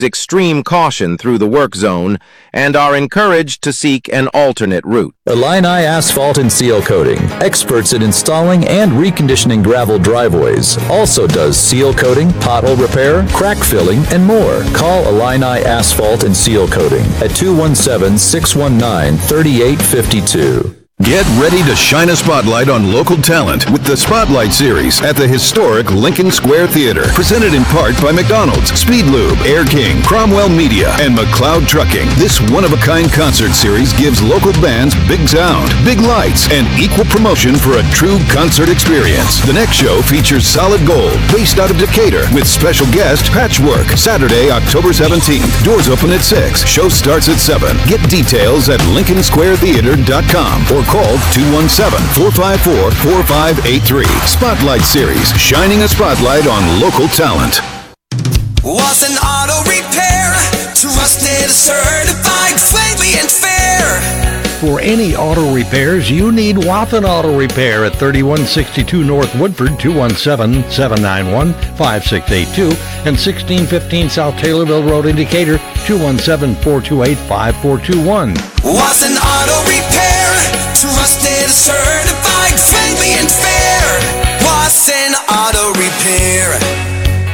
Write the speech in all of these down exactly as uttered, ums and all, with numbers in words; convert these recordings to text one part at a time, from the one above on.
extreme caution through the work zone and are encouraged to seek an alternate route. Illini Asphalt and Seal Coating, experts in installing and reconditioning gravel driveways, also does seal coating, pothole repair, crack filling, and more. Call Illini Asphalt and Seal Coating at two one seven, six one nine, three eight five two. Get ready to shine a spotlight on local talent with the Spotlight Series at the historic Lincoln Square Theater. Presented in part by McDonald's, Speed Lube, Air King, Cromwell Media, and McLeod Trucking. This one-of-a-kind concert series gives local bands big sound, big lights, and equal promotion for a true concert experience. The next show features Solid Gold, based out of Decatur, with special guest Patchwork. Saturday, October seventeenth. Doors open at six. Show starts at seven. Get details at lincoln square theater dot com or call two one seven, four five four, four five eight three. Spotlight Series, shining a spotlight on local talent. Was an auto repair, trusted, certified, friendly and fair. For any auto repairs, you need Wathen Auto Repair at thirty-one sixty-two North Woodford, two one seven, seven nine one, five six eight two, and sixteen fifteen South Taylorville Road in Decatur, two one seven, four two eight, five four two one. Was an auto repair, trusted, certified, friendly and fair. Was an auto repair.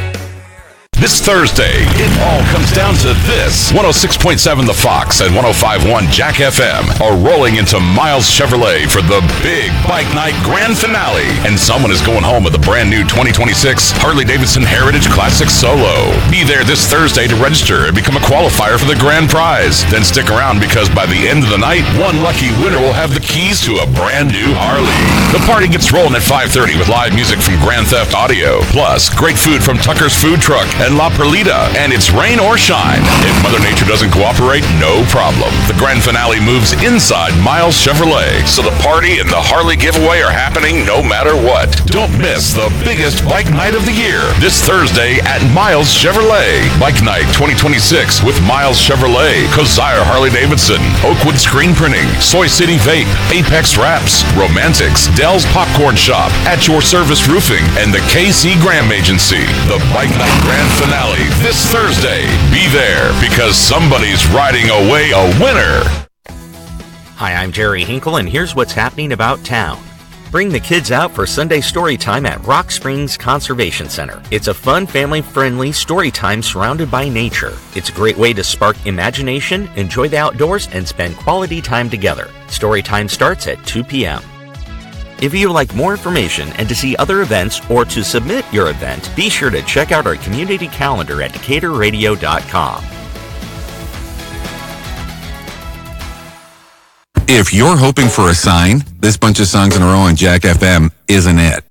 This Thursday, it all comes down to this. one oh six point seven The Fox and one oh five point one Jack F M are rolling into Miles Chevrolet for the big Bike Night Grand Finale. And someone is going home with a brand new twenty twenty-six Harley-Davidson Heritage Classic Solo. Be there this Thursday to register and become a qualifier for the grand prize. Then stick around because by the end of the night, one lucky winner will have the keys to a brand new Harley. The party gets rolling at five thirty with live music from Grand Theft Audio. Plus, great food from Tucker's Food Truck and La Perlita, and it's rain or shine. If Mother Nature doesn't cooperate, no problem. The grand finale moves inside Miles Chevrolet, so the party and the Harley giveaway are happening no matter what. Don't miss the biggest bike night of the year this Thursday at Miles Chevrolet. Bike Night twenty twenty-six with Miles Chevrolet, Kosier Harley-Davidson, Oakwood Screen Printing, Soy City Vape, Apex Wraps, Romantics, Dell's Popcorn Shop, At Your Service Roofing, and the K C Graham Agency. The Bike Night Grand Finale this Thursday. Be there because somebody's riding away a winner. Hi, I'm Jerry Hinkle, and here's what's happening about town. Bring the kids out for Sunday story time at Rock Springs Conservation Center. It's a fun, family-friendly story time surrounded by nature. It's a great way to spark imagination, enjoy the outdoors, and spend quality time together. Story time starts at two p.m. If you would like more information and to see other events or to submit your event, be sure to check out our community calendar at decatur radio dot com. If you're hoping for a sign, this bunch of songs in a row on Jack F M isn't it.